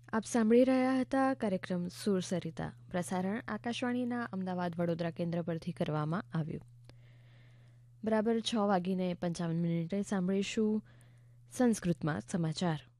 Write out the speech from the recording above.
આપ સાંભળી રહ્યા હતા કાર્યક્રમ સુર સરિતા. પ્રસારણ આકાશવાણીના અમદાવાદ વડોદરા કેન્દ્ર પરથી કરવામાં આવ્યું. બરાબર 6:55 સાંભળીશું સંસ્કૃતમાં સમાચાર.